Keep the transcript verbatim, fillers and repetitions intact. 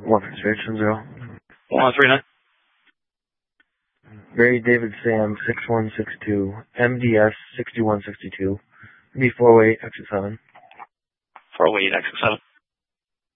One registration zero. One three nine. Barry David Sam six one six two M D S sixty one sixty two. B four oh eight exit seven. four oh eight exit seven.